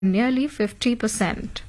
nearly 50%.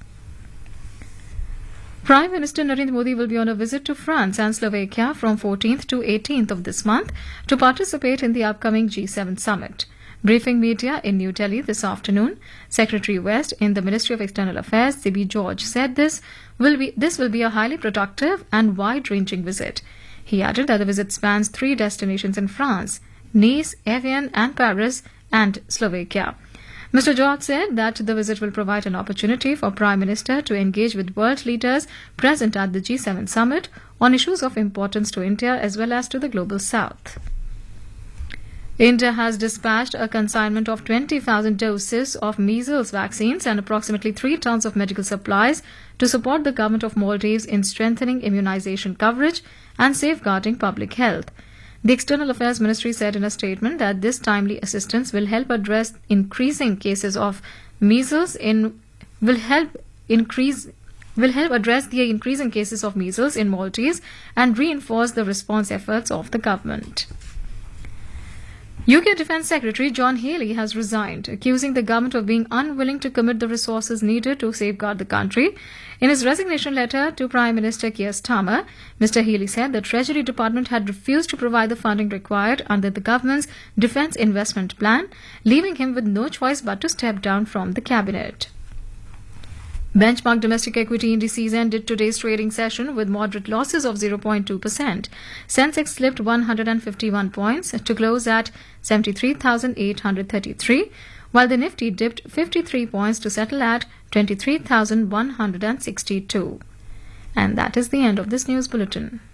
Prime Minister Narendra Modi will be on a visit to France and Slovakia from 14th to 18th of this month to participate in the upcoming G7 summit. Briefing media in New Delhi this afternoon, Secretary West in the Ministry of External Affairs, C.B. George, said this will be a highly productive and wide-ranging visit. He added that the visit spans 3 destinations in France: Nice, Evian and Paris, and Slovakia. Mr. George said that the visit will provide an opportunity for Prime Minister to engage with world leaders present at the G7 summit on issues of importance to India as well as to the global south. India has dispatched a consignment of 20,000 doses of measles vaccines and approximately 3 tons of medical supplies to support the government of Maldives in strengthening immunization coverage and safeguarding public health. The External Affairs Ministry said in a statement that this timely assistance will help address increasing cases of measles will help address the increasing cases of measles in Maldives and reinforce the response efforts of the government. UK Defence Secretary John Healey has resigned, accusing the government of being unwilling to commit the resources needed to safeguard the country. In his resignation letter to Prime Minister Keir Starmer, Mr. Healey said the Treasury Department had refused to provide the funding required under the government's defence investment plan, leaving him with no choice but to step down from the cabinet. Benchmark domestic equity indices ended today's trading session with moderate losses of 0.2%. Sensex slipped 151 points to close at 73,833, while the Nifty dipped 53 points to settle at 23,162. And that is the end of this news bulletin.